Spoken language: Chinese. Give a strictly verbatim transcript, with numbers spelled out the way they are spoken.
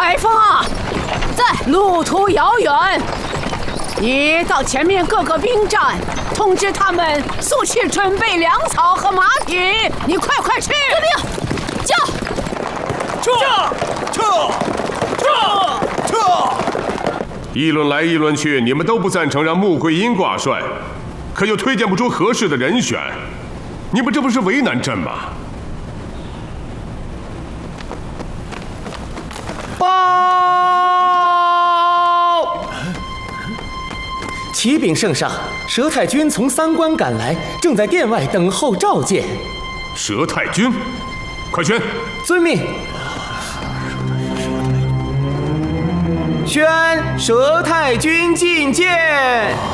开封啊， 在。 路途遥远，你到前面各个兵站，通知他们速去准备粮草和马匹。你快快去！ 遵命。驾！ 撤！撤！撤！撤！ 议论来议论去，你们都不赞成让穆桂英挂帅，可又推荐不出合适的人选，你们这不是为难朕吗？ 报！启禀圣上，佘太君从三关赶来，正在殿外等候召见。 佘太君，快宣！ 遵命。宣佘太君觐见。